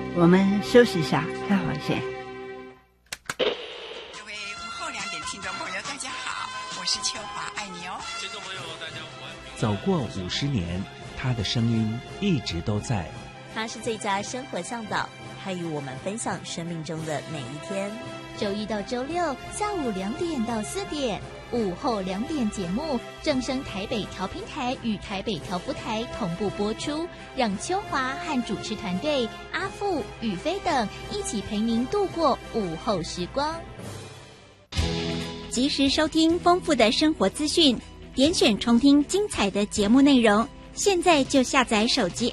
我们休息一下，待会儿见。 各位午后2点听众朋友，大家好，我是秋华，爱你哦。 听众朋友，大家午安。 走过50年，他的声音一直都在。 他是最佳生活向导，他与我们分享生命中的每一天。 周一到周六下午2点到4点，午后2点节目正声台北调频台与台北调福台同步播出，让秋华和主持团队阿富、宇飞等一起陪您度过午后时光。 及时收听丰富的生活资讯，点选重听精彩的节目内容。现在就下载手机